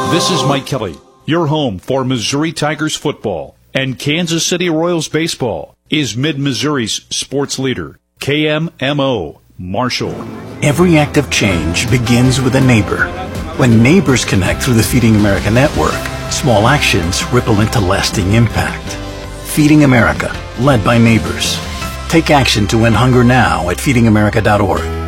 This is Mike Kelly, your home for Missouri Tigers football and Kansas City Royals baseball is Mid-Missouri's sports leader, KMMO, Marshall. Every act of change begins with a neighbor. When neighbors connect through the Feeding America network, small actions ripple into lasting impact. Feeding America, led by neighbors. Take action to end hunger now at feedingamerica.org.